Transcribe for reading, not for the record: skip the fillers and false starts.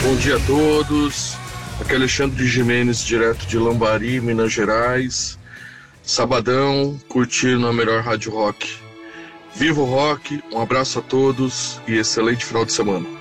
Bom dia a todos. Aqui é Alexandre Gimenez, direto de Lambari, Minas Gerais. Sabadão, curtindo a melhor rádio rock. Viva o rock, um abraço a todos e excelente final de semana.